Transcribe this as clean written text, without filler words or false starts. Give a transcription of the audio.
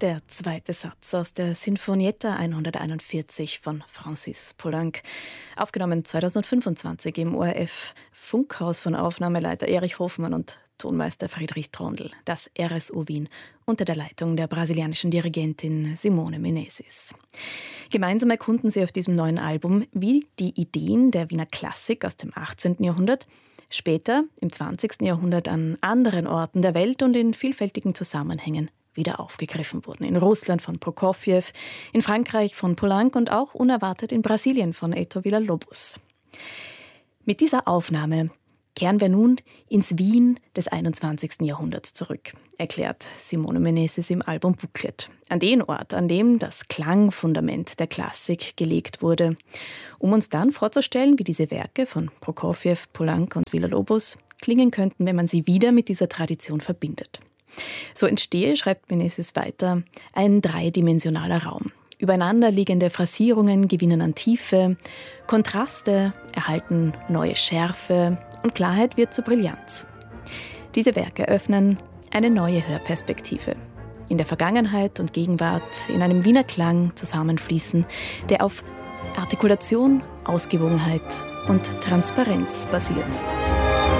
Der zweite Satz aus der Sinfonietta 141 von Francis Poulenc, aufgenommen 2025 im ORF Funkhaus von Aufnahmeleiter Erich Hofmann und Tonmeister Friedrich Trondl, das RSO Wien, unter der Leitung der brasilianischen Dirigentin Simone Menezes. Gemeinsam erkunden sie auf diesem neuen Album, wie die Ideen der Wiener Klassik aus dem 18. Jahrhundert später im 20. Jahrhundert an anderen Orten der Welt und in vielfältigen Zusammenhängen wieder aufgegriffen wurden. In Russland von Prokofjew, in Frankreich von Poulenc und auch unerwartet in Brasilien von Heitor Villa-Lobos. Mit dieser Aufnahme kehren wir nun ins Wien des 21. Jahrhunderts zurück, erklärt Simone Menezes im Album Booklet. An den Ort, an dem das Klangfundament der Klassik gelegt wurde, um uns dann vorzustellen, wie diese Werke von Prokofjew, Poulenc und Villa-Lobos klingen könnten, wenn man sie wieder mit dieser Tradition verbindet. So entstehe, schreibt Menezes weiter, ein dreidimensionaler Raum. Übereinanderliegende Phrasierungen gewinnen an Tiefe, Kontraste erhalten neue Schärfe und Klarheit wird zur Brillanz. Diese Werke eröffnen eine neue Hörperspektive. In der Vergangenheit und Gegenwart in einem Wiener Klang zusammenfließen, der auf Artikulation, Ausgewogenheit und Transparenz basiert.